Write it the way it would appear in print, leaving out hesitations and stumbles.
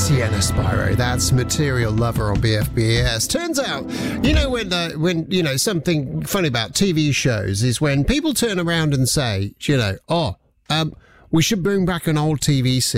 Sienna Spyro. That's Material Lover on BFBS. Turns out, when something funny about TV shows is when people turn around and say, we should bring back an old TV series.